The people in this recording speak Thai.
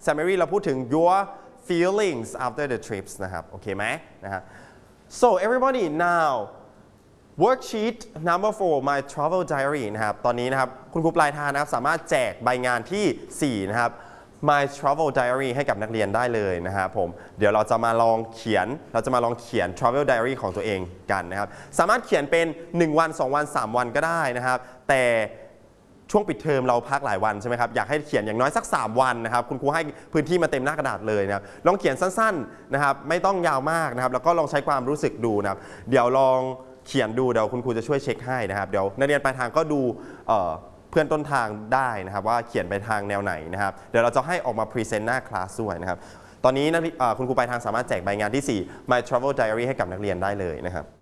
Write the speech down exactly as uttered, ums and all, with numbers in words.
summary เราพูดถึง your feelings after the trips นะครับโอเคไหมนะครับ so everybody now worksheet number four my travel diary นะครับตอนนี้นะครับคุณครูปลายทางนะครับสามารถแจกใบงานที่สี่นะครับ my travel diary ให้กับนักเรียนได้เลยนะครับผมเดี๋ยวเราจะมาลองเขียนเราจะมาลองเขียน travel diary ของตัวเองกันนะครับสามารถเขียนเป็นหนึ่งวันสองวันสามวันก็ได้นะครับแต่ช่วงปิดเทอมเราพักหลายวันใช่ไหมครับอยากให้เขียนอย่างน้อยสักสามวันนะครับคุณครูให้พื้นที่มาเต็มหน้ากระดาษเลยนะครับลองเขียนสั้นๆนะครับไม่ต้องยาวมากนะครับแล้วก็ลองใช้ความรู้สึกดูนะครับเดี๋ยวลองเขียนดูเดี๋ยวคุณครูจะช่วยเช็คให้นะครับเดี๋ยวนักเรียนปลายทางก็ดูเเพื่อนต้นทางได้นะครับว่าเขียนไปทางแนวไหนนะครับเดี๋ยวเราจะให้ออกมาพรีเซนต์หน้าคลาสด้วยนะครับตอนนี้คุณครูปลายทางสามารถแจกใบงานที่สี่ My Travel Diary ให้กับนักเรียนได้เลยนะครับ